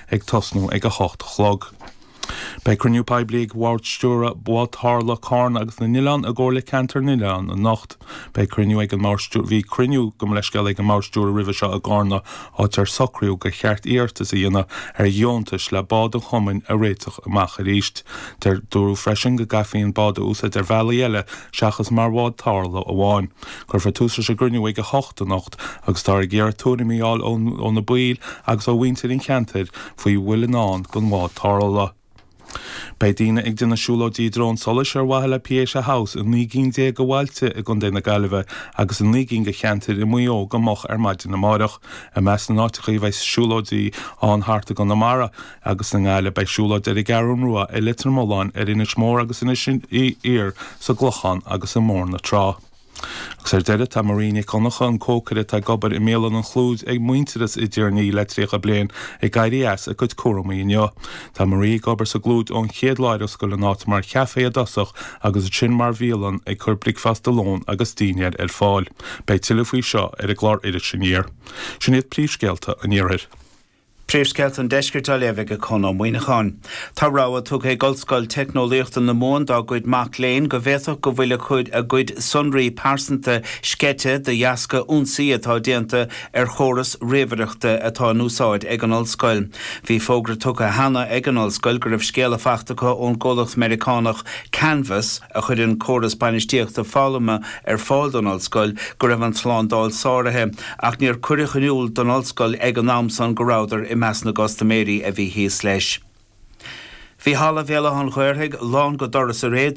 ag tosnú ag a hocht chlog. Bei cruniú peiblig Wardstúra buat Harla Carn agus na Nilan a ggóla cantar Nilan an nacht. Bei cruniú ag an Marstúra hí cruniú gom leisgeil ag an Marstúra ribh seo a gárna áit ar socrú go cheart íartas a dhéana ar dheontas le bád a chomin a réiteach amach a ríist. Der dúrú freisin go gafaíon bád a úsad ar bheala eile seachas mar bhád Tarla a bháin. Gur fa túsar sé gruniú ag a hocht a nacht agus tar ggéar túnimíáil ón na buil agus ó winter in cheantar faoi bhfuil an án gon bhád Tarla. Bei dína ag duna siúlódí drón solis ar wahala piéis a haus an nígin dé go bhailte a gon déna galibh agus an nígin go cheantar i muo go moch ar maidin na marach a meas na náitichaí bheith siúlódí an harta go na mara agus na gáile bei siúlód ar i garún rua i litar móláin ar ina smór agus ina sin ír sa glochan agus an mór na trá. Agus ar deire tá maríine conacha an cócaire tá gobar i mélan an chlúd ag muinteras i dtíornaí le tríocha bliain ag gairí as a chud cuairmaí inniu. Tá marí gobar sa glúd ón chéad leiras go le nát mar cheafé a dosach agus a sin mar bhíalan ag chur bricfast alón agus daoinead ar fáil. Bei tuile faoi seo ar a glár idir sin ír. Sin iad príomhscealta an íorir. Príomhscealt an deisgurtá leibh go chun am muoineáin. Tá ráha tug é goldscoil technolíocht an na món dá gcuid Mac Léin go bhéadach go bhfuil chuid a gcuid sunraí pásanta scete de jaasca únsaí atá déanta ar chóras réomhaireachta atá núsáid ag an ollscoil. Bhí fógra tug a hana ag an ollscoil go raibh scéala feachtacha ón gcólacht Americánach Canvas a chud an chóras bainisteachta fálamma ar fáil don ollscoil go raibh an tláán dáil sáirithe ach níor cuirichanúil don ollscoil ag an námsan go ráidir i meas na Gostamérí a bhí híos leis. Bhí hála bhéala an chuirthaigh lán go doras a réad